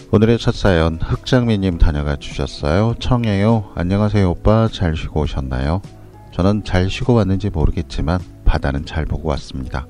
오늘의 첫 사연 흑장미님 다녀가 주셨어요. 청해요. 안녕하세요 오빠, 잘 쉬고 오셨나요? 저는 잘 쉬고 왔는지 모르겠지만 바다는 잘 보고 왔습니다.